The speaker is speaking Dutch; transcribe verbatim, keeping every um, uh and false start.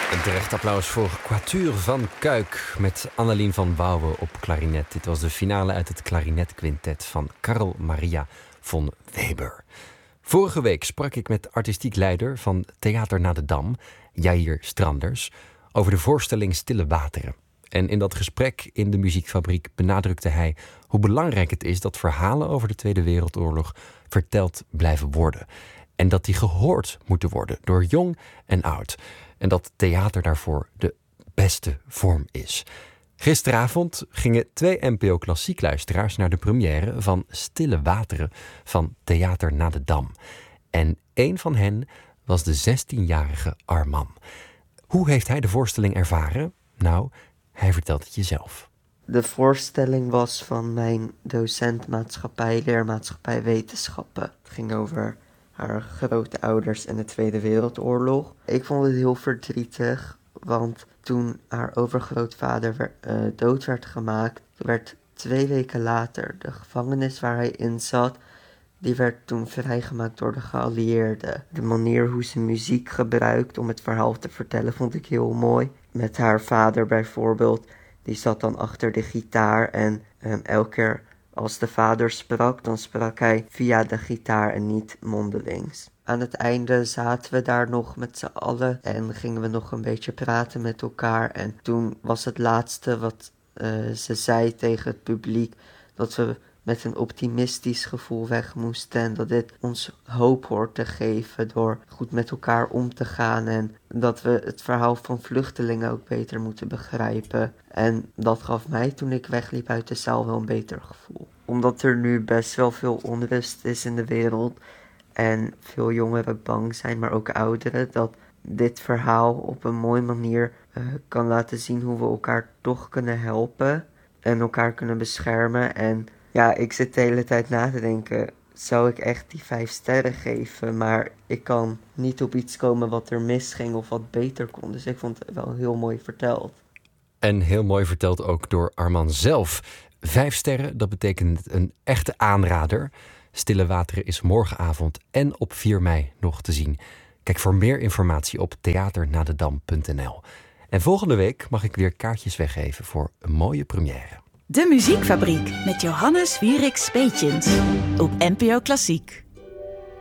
Een terecht applaus voor Quatuur van Kuik met Annelien van Wouwen op klarinet. Dit was de finale uit het klarinetquintet van Carl Maria von Weber. Vorige week sprak ik met artistiek leider van Theater Na de Dam, Jair Stranders, over de voorstelling Stille Wateren. En in dat gesprek in de Muziekfabriek benadrukte hij hoe belangrijk het is dat verhalen over de Tweede Wereldoorlog verteld blijven worden. En dat die gehoord moeten worden door jong en oud. En dat theater daarvoor de beste vorm is. Gisteravond gingen twee N P O Klassiek luisteraars naar de première van Stille Wateren van Theater Na de Dam. En één van hen was de zestienjarige Arman. Hoe heeft hij de voorstelling ervaren? Nou, hij vertelt het je zelf. De voorstelling was van mijn docent maatschappij, leermaatschappij wetenschappen. Het ging over haar grootouders en de Tweede Wereldoorlog. Ik vond het heel verdrietig, want toen haar overgrootvader werd, uh, dood werd gemaakt, werd twee weken later de gevangenis waar hij in zat, die werd toen vrijgemaakt door de geallieerden. De manier hoe ze muziek gebruikt om het verhaal te vertellen vond ik heel mooi. Met haar vader bijvoorbeeld, die zat dan achter de gitaar en um, elke keer als de vader sprak, dan sprak hij via de gitaar en niet mondelings. Aan het einde zaten we daar nog met z'n allen en gingen we nog een beetje praten met elkaar. En toen was het laatste wat uh, ze zei tegen het publiek, dat we met een optimistisch gevoel weg moesten en dat dit ons hoop hoort te geven door goed met elkaar om te gaan en dat we het verhaal van vluchtelingen ook beter moeten begrijpen. En dat gaf mij toen ik wegliep uit de zaal wel een beter gevoel. Omdat er nu best wel veel onrust is in de wereld en veel jongeren bang zijn, maar ook ouderen, dat dit verhaal op een mooie manier uh, kan laten zien hoe we elkaar toch kunnen helpen en elkaar kunnen beschermen. En ja, ik zit de hele tijd na te denken, zou ik echt die vijf sterren geven? Maar ik kan niet op iets komen wat er misging of wat beter kon. Dus ik vond het wel heel mooi verteld. En heel mooi verteld ook door Arman zelf. Vijf sterren, dat betekent een echte aanrader. Stille Wateren is morgenavond en op vier mei nog te zien. Kijk voor meer informatie op theaternadedam punt n l. En volgende week mag ik weer kaartjes weggeven voor een mooie première. De Muziekfabriek met Johannes Wierik Speetjens op N P O Klassiek.